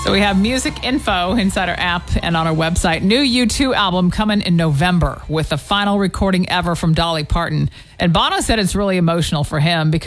So we have music info inside our app and on our website. New U2 album coming in November with the final recording ever from Dolly Parton. And Bono said it's really emotional for him because